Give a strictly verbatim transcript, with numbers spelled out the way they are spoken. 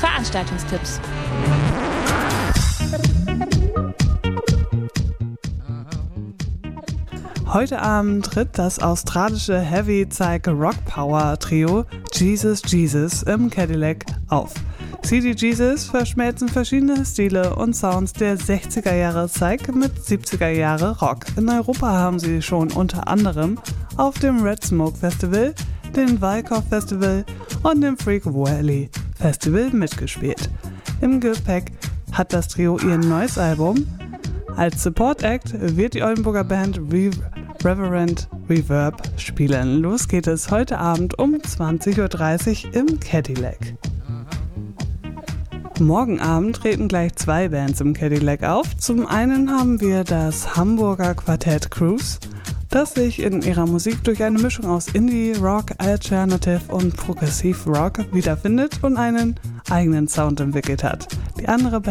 Veranstaltungstipps. Heute Abend tritt das australische Heavy-Psych-Rock-Power-Trio Jesus Jesus im Cadillac auf. C D Jesus verschmelzen verschiedene Stile und Sounds der sechziger Jahre Psych mit siebziger Jahre Rock. In Europa haben sie schon unter anderem auf dem Red Smoke Festival, dem Wyckoff Festival und dem Freak Valley Festival mitgespielt. Im Gepäck hat das Trio ihr neues Album. Als Support Act wird die Oldenburger Band Re- Reverend Reverb spielen. Los geht es heute Abend um zwanzig Uhr dreißig im Cadillac. Morgen Abend treten gleich zwei Bands im Cadillac auf. Zum einen haben wir das Hamburger Quartett Cruise, das sich in ihrer Musik durch eine Mischung aus Indie, Rock, Alternative und Progressive Rock wiederfindet und einen eigenen Sound entwickelt hat. Die andere